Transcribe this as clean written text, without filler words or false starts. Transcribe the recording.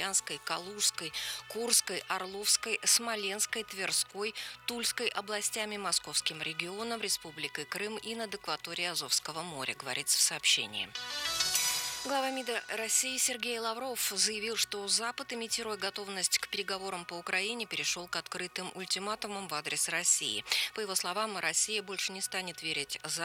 Брянской, Калужской, Курской, Орловской, Смоленской, Тверской, Тульской областями, Московским регионом, Республикой Крым и над акваторией Азовского моря, говорится в сообщении. Глава МИДа России Сергей Лавров заявил, что Запад, имитируя готовность к переговорам по Украине, перешел к открытым ультиматумам в адрес России. По его словам, Россия больше не станет верить